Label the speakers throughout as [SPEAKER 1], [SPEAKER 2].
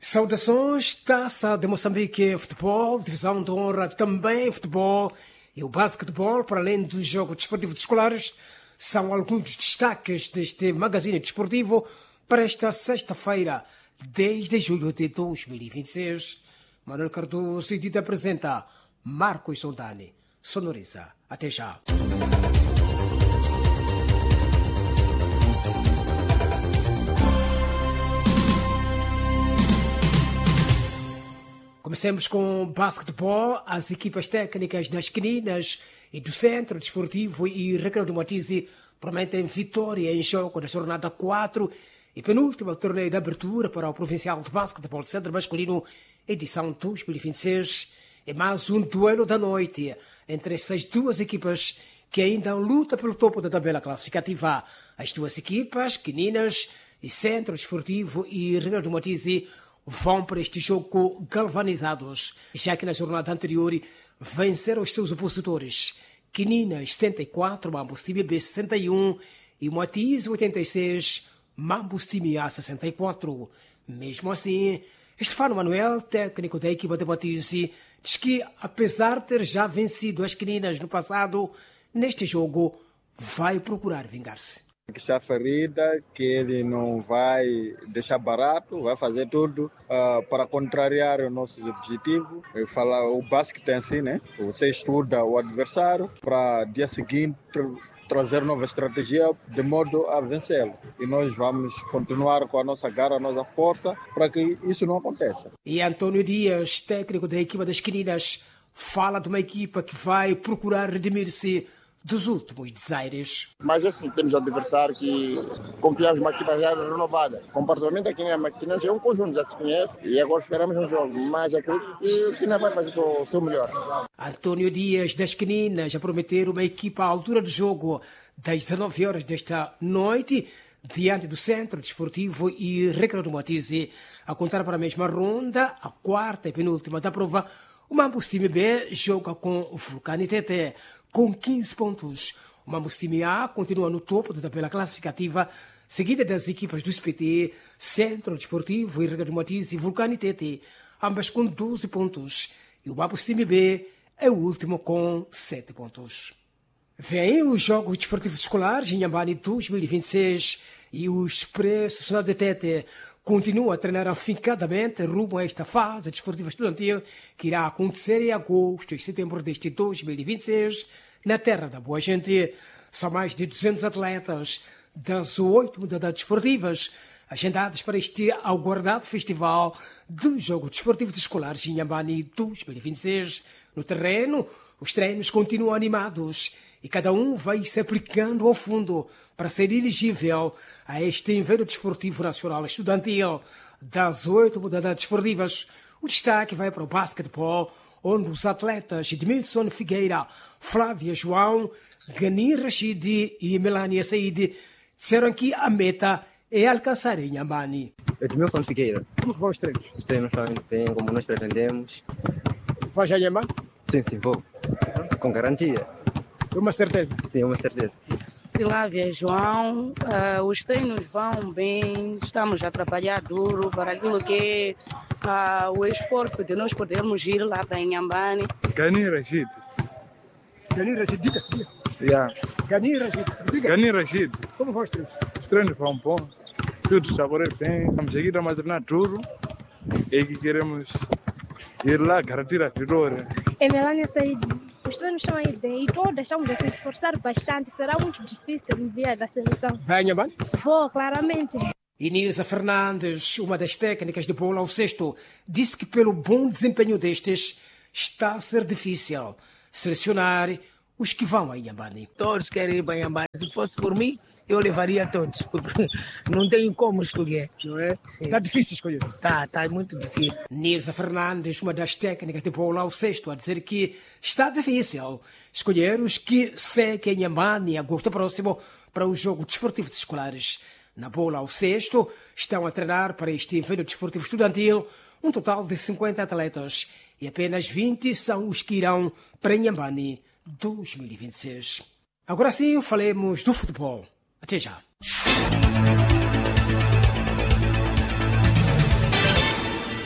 [SPEAKER 1] Saudações, Taça de Moçambique, futebol, divisão de honra também futebol e o basquetebol, para além do jogo desportivo de escolares, são alguns dos destaques deste magazine desportivo para esta sexta-feira, 10 de julho de 2026. Manuel Cardoso e apresenta Marcos Soldani. Sonoriza. Até já. Comecemos com basquetebol. As equipas técnicas das Queninas e do Centro Desportivo e Recreio do Matize prometem vitória em jogo da jornada 4 e penúltimo torneio de abertura para o Provincial de Basquetebol Centro Masculino, edição 2026. É mais um duelo da noite entre essas duas equipas que ainda lutam pelo topo da tabela classificativa. As duas equipas, Queninas e Centro Desportivo e Recreio do Matize, vão para este jogo galvanizados, já que na jornada anterior venceram os seus opositores. Queninas 74, Mambus Time B 61 e Matize 86, Mambus Time A 64. Mesmo assim, Estefano Manuel, técnico da equipa de Matize, diz que, apesar de ter já vencido as Queninas no passado, neste jogo vai procurar vingar-se.
[SPEAKER 2] Que está ferida, que ele não vai deixar barato, vai fazer tudo para contrariar os nossos objetivos. Eu falo, o basquete em si, né? Você estuda o adversário para dia seguinte trazer nova estratégia de modo a vencê-lo. E nós vamos continuar com a nossa garra, a nossa força, para que isso não aconteça.
[SPEAKER 1] E Antônio Dias, técnico da equipa das Queninas, fala de uma equipa que vai procurar redimir-se dos últimos desaires.
[SPEAKER 3] Mas assim, temos um adversário que confiamos numa equipa já renovada. O comportamento aqui na Queninas é um conjunto, já se conhece, e agora esperamos um jogo, mas acredito que o Queninas vai fazer o seu melhor.
[SPEAKER 1] Antônio Dias, das Queninas, a prometer uma equipa à altura do jogo das 19 horas desta noite, diante do Centro Desportivo e Recreio do Matize, a contar para a mesma ronda, a quarta e penúltima da prova. O Mambus Time B joga com o Vulcani TT com 15 pontos. O Mambus Time A continua no topo da tabela classificativa, seguida das equipas do SPT, Centro Desportivo e Recreio do Matize e Vulcani TT, ambas com 12 pontos. E o Mambus Time B é o último com 7 pontos. Vem os Jogos Desportivos Escolares em Inhambane 2026 e o Expresso Nacional de Tete continua a treinar afincadamente rumo a esta fase desportiva estudantil que irá acontecer em agosto e setembro deste 2026 na terra da Boa Gente. São mais de 200 atletas das 8 modalidades desportivas agendadas para este aguardado festival dos Jogos Desportivos Escolares em Inhambane 2026. No terreno, os treinos continuam animados e cada um vai se aplicando ao fundo para ser elegível a este evento desportivo nacional estudantil. Das 8 modalidades desportivas, o destaque vai para o basquetebol, onde os atletas Edmilson Figueira, Flávia João, Gani Rashid e Melania Said disseram que a meta é alcançar em Inhambane.
[SPEAKER 4] Edmilson Figueira.
[SPEAKER 1] Como vão os treinos?
[SPEAKER 4] Os treinos estão indo bem, como nós pretendemos.
[SPEAKER 1] Vai já em Inhambane?
[SPEAKER 4] Sim, vou. Com garantia.
[SPEAKER 1] Uma certeza?
[SPEAKER 4] Sim, uma certeza.
[SPEAKER 5] Flávia João, os treinos vão bem, estamos a trabalhar duro para aquilo que é o esforço de nós podermos ir lá para Inhambane.
[SPEAKER 6] Gani Rashid.
[SPEAKER 1] Gani Rashid, diga.
[SPEAKER 6] Yeah.
[SPEAKER 1] Gani Rashid, diga.
[SPEAKER 6] Gani Rashid.
[SPEAKER 1] Como vão os treinos?
[SPEAKER 6] Os treinos vão bom, tudo está a correr bem, estamos aqui a treinar duro e que queremos ir lá garantir a vitória.
[SPEAKER 7] É Melania Said. Os treinos estão aí bem e todas estamos a se esforçar bastante. Será muito difícil no dia da seleção.
[SPEAKER 1] Vai, Inhambane?
[SPEAKER 7] Vou, claramente.
[SPEAKER 1] Inilza Fernandes, uma das técnicas de bola ao cesto, disse que pelo bom desempenho destes está a ser difícil selecionar os que vão a Inhambane.
[SPEAKER 8] Todos querem ir para Inhambane. Se fosse por mim, eu levaria todos, porque não tenho como escolher.
[SPEAKER 1] Não é?
[SPEAKER 8] Sim.
[SPEAKER 1] Está difícil escolher.
[SPEAKER 8] Está muito difícil.
[SPEAKER 1] Nilza Fernandes, uma das técnicas de bola ao cesto, a dizer que está difícil escolher os que seguem em Inhambane em agosto próximo para o jogo desportivo de escolares. Na bola ao cesto, estão a treinar para este evento desportivo estudantil um total de 50 atletas e apenas 20 são os que irão para Inhambane 2026. Agora sim, falemos do futebol. Até já.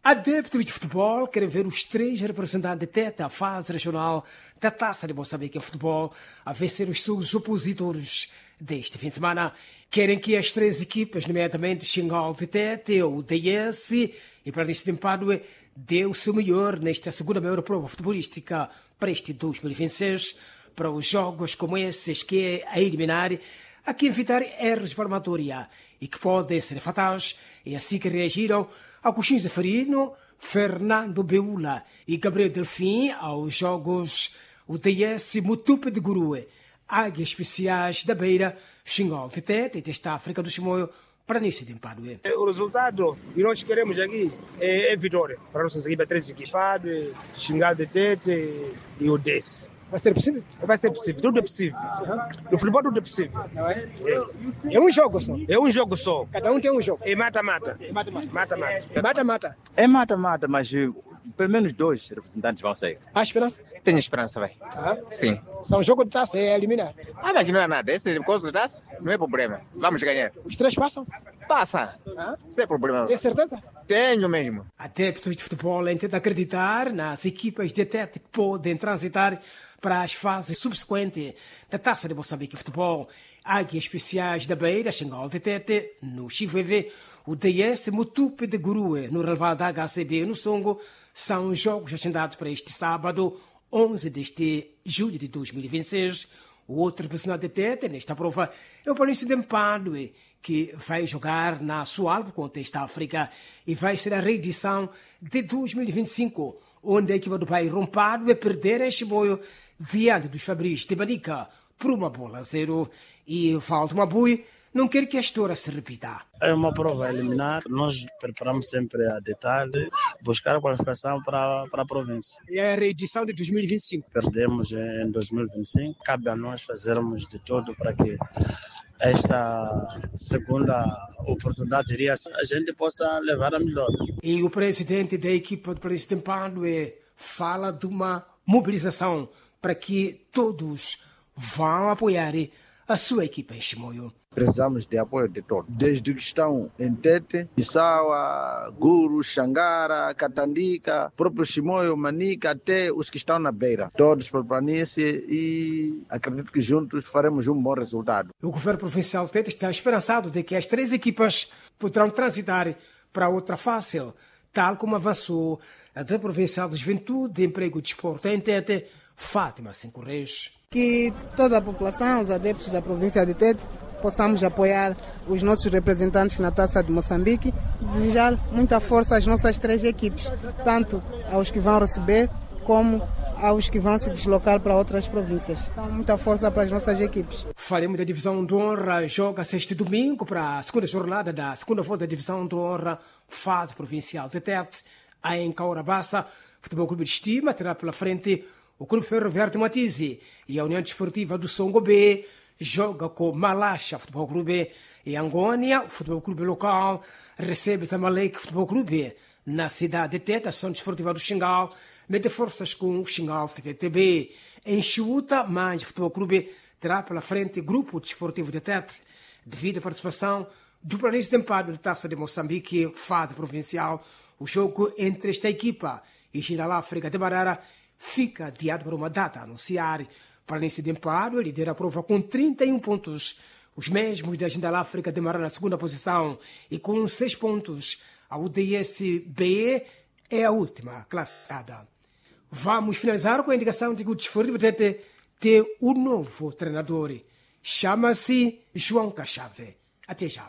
[SPEAKER 1] Adeptos de futebol querem ver os 3 representantes de Tete à fase regional da Taça de Moçambique em futebol a vencer os seus opositores deste fim de semana. Querem que as 3 equipas, nomeadamente Xingal de Tete, o DS e Planície de Mpadue, dê o seu melhor nesta segunda maior prova futebolística para este 2026, para os jogos como esses que é a eliminar, a que evitar erros de palmatória e que podem ser fatais, e assim que reagiram Agostinho Zeferino, Fernando Beula e Gabriel Delfim aos jogos UTS Mutupe de Gurue, Águias Especiais da Beira, Xingal de Tete e desta África do Chimoio, Planície de Mpadue.
[SPEAKER 8] O resultado que nós queremos aqui é vitória para nossas equipes, 3 equipadas, Xingal de Tete e o DES.
[SPEAKER 1] Vai ser possível?
[SPEAKER 8] Vai ser possível, tudo é possível. No futebol tudo é possível.
[SPEAKER 1] É um jogo só.
[SPEAKER 8] É um jogo só.
[SPEAKER 1] Cada um tem um jogo.
[SPEAKER 8] É mata-mata.
[SPEAKER 1] Mata-mata.
[SPEAKER 9] É mata-mata, mas pelo menos 2 representantes vão sair.
[SPEAKER 1] Há esperança?
[SPEAKER 3] Tenho esperança, vai. Sim.
[SPEAKER 1] São jogo de taça, é eliminar.
[SPEAKER 3] Mas não é nada. Esse coisa de taça não é problema. Vamos ganhar.
[SPEAKER 1] Os 3 passam?
[SPEAKER 3] Passa. Sem problema.
[SPEAKER 1] Tem certeza?
[SPEAKER 3] Tenho mesmo.
[SPEAKER 1] Adeptos de futebol tentam acreditar nas equipas de Tete que podem transitar para as fases subsequentes da Taça de Moçambique Futebol. Águias Especiais da Beira, Xingal de Tete, no Chiveve, o DS Mutupe de Gurue, no relevado HCB no Songo, são jogos agendados para este sábado, 11 de julho de 2026. O outro representante de Tete nesta prova é o Planície de Mpadue, que vai jogar na Sualbo contra esta África e vai ser a reedição de 2025, onde a equipa do bairro Rompado é perder em Chimoio diante dos Fabris de Banica por 1-0. E Valdo Mabui não quer que a história se repita.
[SPEAKER 10] É uma prova a eliminar. Nós preparamos sempre a detalhe, buscar a qualificação para a província.
[SPEAKER 1] E é a reedição de 2025.
[SPEAKER 10] Perdemos em 2025. Cabe a nós fazermos de tudo para que esta segunda oportunidade a gente possa levar a melhor.
[SPEAKER 1] E o presidente da equipa do Planície de Mpadue fala de uma mobilização para que todos vão apoiar a sua equipa em Chimoio.
[SPEAKER 11] Precisamos de apoio de todos, desde que estão em Tete, Issawa, Guru, Xangara, Catandica, próprio Chimoio, Manica, até os que estão na beira. Todos para a planície e acredito que juntos faremos um bom resultado.
[SPEAKER 1] O governo provincial de Tete está esperançado de que as 3 equipas poderão transitar para outra fase, tal como avançou a da Provincial de Juventude, de Emprego e Desporto em Tete, Fátima Cinco Reis.
[SPEAKER 12] Que toda a população, os adeptos da província de Tete, possamos apoiar os nossos representantes na Taça de Moçambique, desejar muita força às nossas 3 equipes, tanto aos que vão receber como aos que vão se deslocar para outras províncias. Então, muita força para as nossas equipes.
[SPEAKER 1] Falemos da Divisão de Honra, joga-se este domingo para a segunda jornada da segunda volta da Divisão de Honra, fase provincial de Tete. Em Caurabassa, o Futebol Clube de Estima terá pela frente o Clube Ferroviário de Matize e a União Desportiva do Songo B joga com Malacha Futebol Clube. Em Angônia, o Futebol Clube local recebe Zamalek Futebol Clube. Na cidade de Tete, a Associação Desportiva do Xingal mete forças com o Xingal TTB. Em Xuta, Manja Futebol Clube terá pela frente o Grupo Desportivo de Tete. Devido à participação do Planície de Mpadue na Taça de Moçambique, fase provincial, o jogo entre esta equipa e Xingal África de Barara fica adiado para uma data a anunciar. Planície de Mpadue lidera a prova com 31 pontos, os mesmos da Xingal África de Barara na segunda posição, e com 6 pontos. A UDS-B é a última classificada. Vamos finalizar com a indicação de que o Desportivo de Tete tem um novo treinador. Chama-se João Cachave. Até já.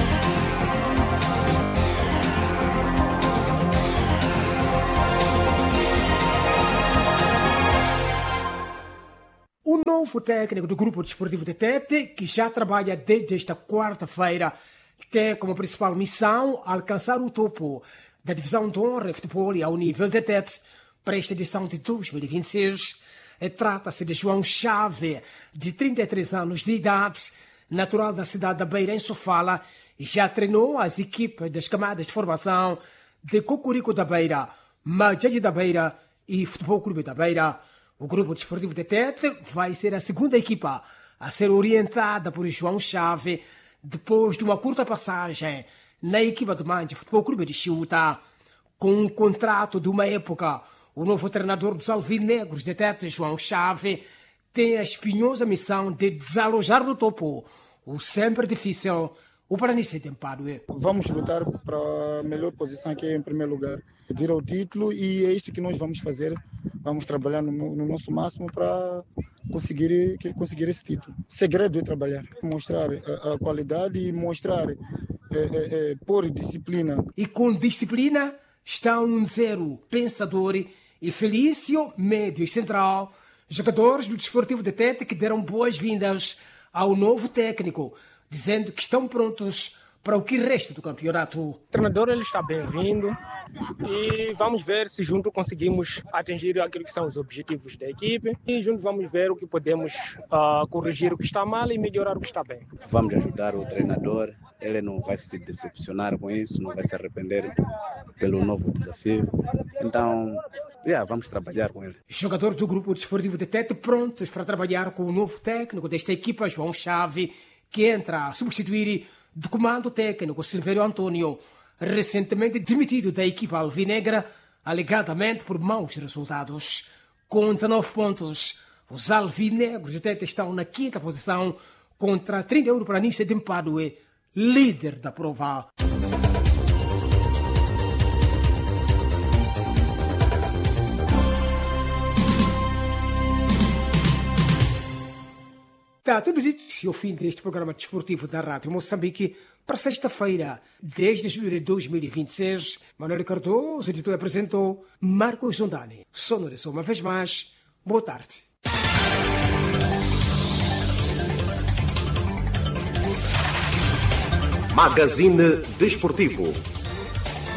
[SPEAKER 1] O novo técnico do Grupo Desportivo de Tete, que já trabalha desde esta quarta-feira, tem como principal missão alcançar o topo da Divisão de Honra em Futebol ao nível de Tete para esta edição de 2026. Trata-se de João Chave, de 33 anos de idade, natural da cidade da Beira, em Sofala, e já treinou as equipes das camadas de formação de Cocorico da Beira, Majade da Beira e Futebol Clube da Beira. O Grupo Desportivo de Tete vai ser a segunda equipa a ser orientada por João Chave depois de uma curta passagem na equipa do Manja Futebol Clube de Xuta. Com um contrato de uma época, o novo treinador dos alvinegros de Tete, João Chave, tem a espinhosa missão de desalojar no topo o sempre difícil o Planície de Mpadue.
[SPEAKER 13] Vamos lutar para a melhor posição aqui em primeiro lugar, pedir o título, e é isto que nós vamos fazer. Vamos trabalhar no nosso máximo para conseguir esse título. O segredo é trabalhar, mostrar a qualidade e mostrar por disciplina.
[SPEAKER 1] E com disciplina está um zero pensador e Felício, médio e central, jogadores do Desportivo de Tete, que deram boas-vindas ao novo técnico, dizendo que estão prontos para o que resta do campeonato.
[SPEAKER 14] O treinador ele está bem-vindo e vamos ver se juntos conseguimos atingir aquilo que são os objetivos da equipe e juntos vamos ver o que podemos corrigir o que está mal e melhorar o que está bem.
[SPEAKER 15] Vamos ajudar o treinador, ele não vai se decepcionar com isso, não vai se arrepender pelo novo desafio. Então, vamos trabalhar com ele.
[SPEAKER 1] Jogadores do Grupo Desportivo de Tete prontos para trabalhar com o novo técnico desta equipa, João Chave, que entra a substituir do comando técnico Silvério Antônio, recentemente demitido da equipa alvinegra, alegadamente por maus resultados. Com 19 pontos, os alvinegros de Tete estão na 5ª posição contra 31 Planície de Mpadue, líder da prova. Está tudo dito e o fim deste programa desportivo da Rádio Moçambique para sexta-feira, 10 de julho de 2026. Manuel Cardoso, editor, apresentou Marcos Zondani. Sonorizou uma vez mais. Boa tarde.
[SPEAKER 16] Magazine Desportivo.